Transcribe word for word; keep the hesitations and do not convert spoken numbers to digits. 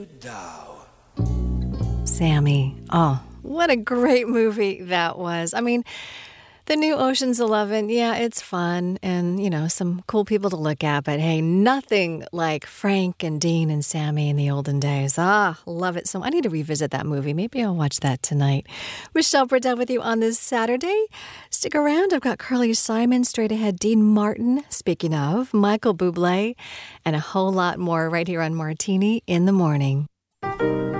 Sammy. Oh, what a great movie that was. I mean, the new Ocean's Eleven, yeah, it's fun and, you know, some cool people to look at. But hey, nothing like Frank and Dean and Sammy in the olden days. Ah, love it. So I need to revisit that movie. Maybe I'll watch that tonight. Michelle Burdell with you on this Saturday. Stick around. I've got Carly Simon, straight ahead, Dean Martin, speaking of, Michael Bublé, and a whole lot more right here on Martini in the Morning.